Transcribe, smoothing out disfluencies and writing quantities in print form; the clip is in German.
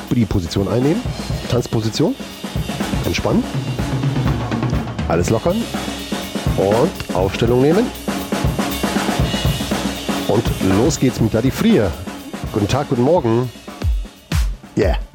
die Position einnehmen. Tanzposition. Entspannen. Alles lockern. Und Aufstellung nehmen. Und los geht's mit Daddy Frier. Guten Tag, guten Morgen. Yeah.